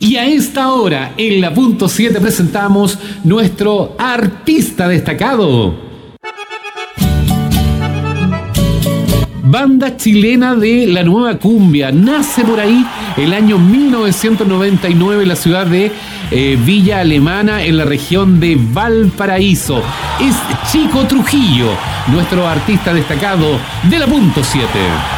Y a esta hora, en la punto 7, presentamos nuestro artista destacado. Banda chilena de la nueva cumbia. Nace por ahí el año 1999 en la ciudad de Villa Alemana, en la región de Valparaíso. Es Chico Trujillo, nuestro artista destacado de la punto 7.